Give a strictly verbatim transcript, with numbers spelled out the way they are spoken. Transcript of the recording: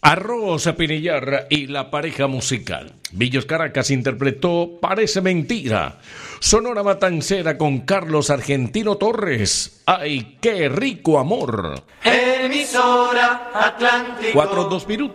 Arroz Pinillar y la pareja musical. Villos Caracas interpretó Parece Mentira. Sonora Matancera con Carlos Argentino Torres. ¡Ay, qué rico amor! Emisora Atlántico. Cuatro, dos minutos.